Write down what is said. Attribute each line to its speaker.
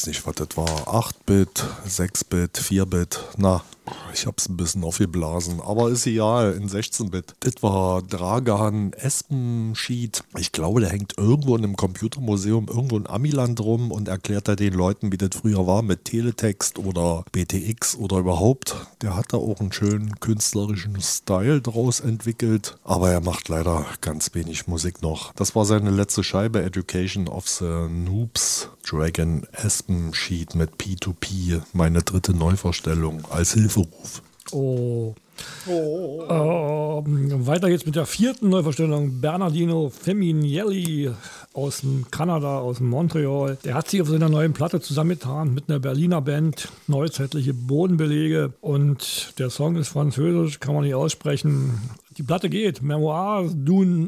Speaker 1: nicht, was das war. 8-Bit, 6-Bit, 4-Bit. Na, ich hab's ein bisschen aufgeblasen, aber ist egal, in 16-Bit. Das war Dragan Espenschied. Ich glaube, der hängt irgendwo in einem Computermuseum, irgendwo in Amiland rum und erklärt da den Leuten, wie das früher war mit Teletext oder BTX oder überhaupt. Der hat da auch einen schönen künstlerischen Style draus entwickelt, aber er macht leider ganz wenig Musik noch. Das war seine letzte Scheibe, Education of the Noobs. Dragan Espenschied mit P2P, meine dritte Neuvorstellung als Hilferuf.
Speaker 2: Oh. Weiter geht's mit der 4. Neuvorstellung. Bernardino Feminielli aus dem Kanada, aus dem Montreal. Der hat sich auf seiner neuen Platte zusammengetan mit einer Berliner Band, neuzeitliche Bodenbelege. Und der Song ist französisch, kann man nicht aussprechen. Die Platte geht. Memoirs d'une